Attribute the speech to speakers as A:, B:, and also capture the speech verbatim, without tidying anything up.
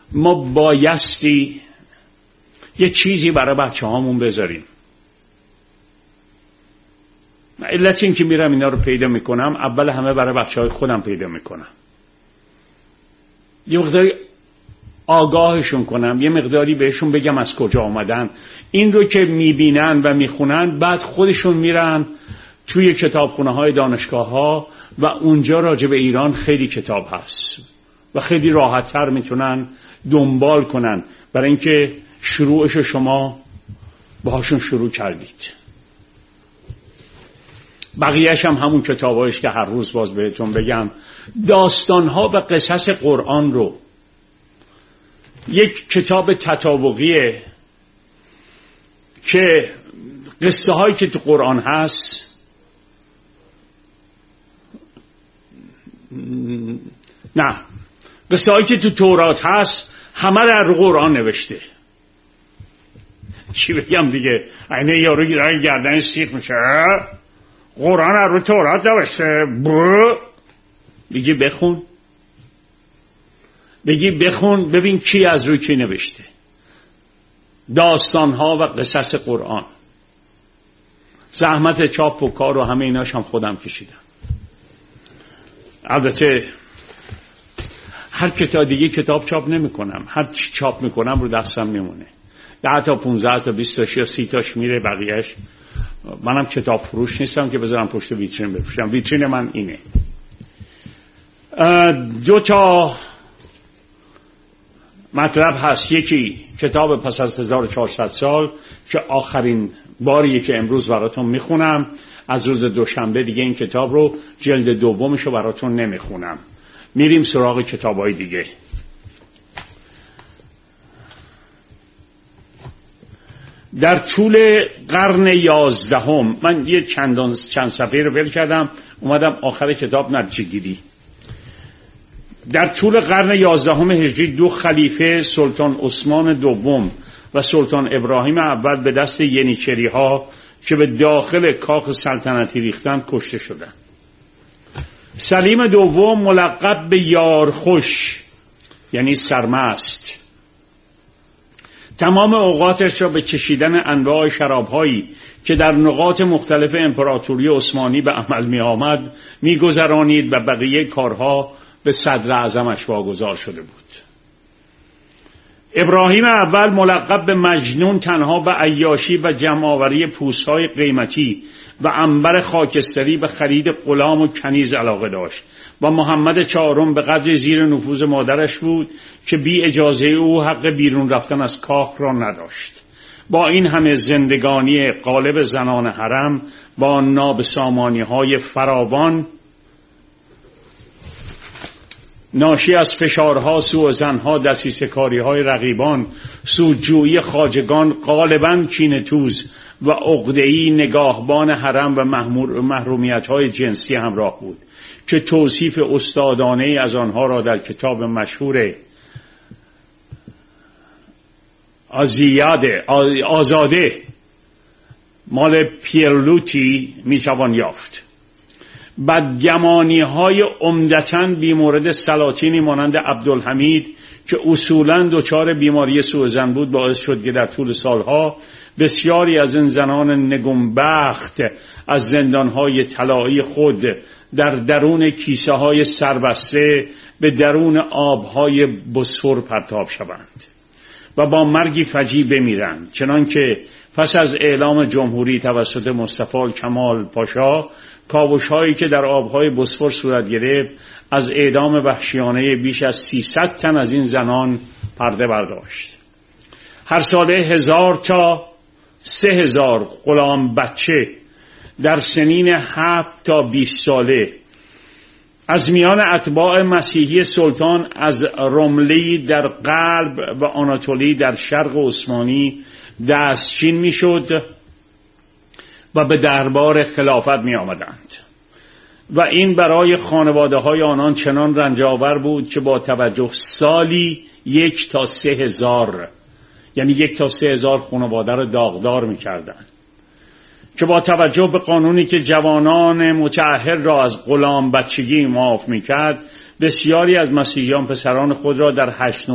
A: ما بایستی یه چیزی برای بچه هامون بذاریم. علت این که میرم اینا رو پیدا میکنم، اول همه برای بچه های خودم پیدا میکنم، یه مقداری آگاهشون کنم، یه مقداری بهشون بگم از کجا آمدن. این رو که میبینن و میخونن، بعد خودشون میرن توی کتابخونه های دانشگاه ها و اونجا راجع به ایران خیلی کتاب هست و خیلی راحت تر میتونن دنبال کنن، برای اینکه شروعش شما باهاشون شروع کردید. بقیهش هم همون کتاب هایش که هر روز باز بهتون بگم. داستان ها و قصص قرآن رو، یک کتاب تطابقیه که قصه هایی که تو قرآن هست نه قصه هایی که تو تورات هست همه رو قرآن نوشته. چی بگم دیگه؟ اینه یارو گیرای گردن سیخ میشه، قرآن رو تورات نوشته. بو بگی بخون، بگی بخون ببین کی از روی کی نوشته. داستان ها و قصص قرآن، زحمت چاپ و کار و همه ایناش هم خودم کشیدم. البته هر کتاب دیگه کتاب چاپ نمی کنم، هر چی چاپ میکنم رو دستم میمونه. ده تا پونزده تا بیست تاش یا سی تاش میره، بقیهش منم کتاب فروش نیستم که بذارم پشت ویترین بفروشم. ویترین من اینه. دو تا مطلب هست. یکی کتاب پس از هزار و چهارصد سال که آخرین باریه که امروز براتون میخونم. از روز دوشنبه دیگه این کتاب رو جلد دومشو براتون نمیخونم، میریم سراغ کتابای دیگه. در طول قرن یازدهم من یه چندان چند صفحه رو ول کردم، اومدم آخر کتاب نتیجه‌گیری. در طول قرن یازدهم هجری دو خلیفه، سلطان عثمان دوم و سلطان ابراهیم اول، به دست ینیچری ها که به داخل کاخ سلطنتی ریختند کشته شدند. سلیم دوم ملقب به یارخوش یعنی سرمست، تمام اوقاتش را به کشیدن انواع شرابهایی که در نقاط مختلف امپراتوری عثمانی به عمل می آمد می گذرانید و بقیه کارها به صدر اعظمش واگذار شده بود. ابراهیم اول ملقب به مجنون تنها به عیاشی و جمع‌آوری پوست‌های قیمتی و عنبر خاکستری به خرید غلام و کنیز علاقه داشت و محمد چهارم به قدر زیر نفوذ مادرش بود که بی اجازه او حق بیرون رفتن از کاخ را نداشت. با این همه زندگانی غالب زنان حرم با نابسامانی‌های فراوان ناشی از فشارها، سوءظنها، دسیسه‌کاری‌های رقیبان، سودجویی خواجگان، غالباً کینه‌توز و عقده‌ای نگاهبان حرم و محرومیت‌های جنسی همراه بود که توصیف استادانه‌ای از آنها را در کتاب مشهور آزیاده آزاده مال پیرلوتی میتوان یافت. بدگمانی های عمدتاً بیمورد سلاطینی مانند عبدالحمید که اصولاً دچار بیماری سوءظن بود باعث شد که در طول سالها بسیاری از این زنان نگونبخت از زندانهای طلایی خود در درون کیسه های سربسته به درون آبهای بوسفور پرتاب شوند و با مرگی فجیع بمیرند، چنانکه پس از اعلام جمهوری توسط مصطفی کمال پاشا کاوش هایی که در آبهای بوسفور صورت گرفت از اعدام وحشیانه بیش از سیصد تن از این زنان پرده برداشت. هر ساله هزار تا سه هزار غلام بچه در سنین هفت تا بیست ساله از میان اتباع مسیحی سلطان از رملی در غرب و آناتولی در شرق عثمانی دستچین می شد و به دربار خلافت می آمدند و این برای خانواده های آنان چنان رنجاور بود که با توجه سالی یک تا سه هزار یعنی یک تا سه هزار خانواده را داغدار می کردند که با توجه به قانونی که جوانان متأهل را از غلام بچگی معاف می کرد بسیاری از مسیحیان پسران خود را در هشت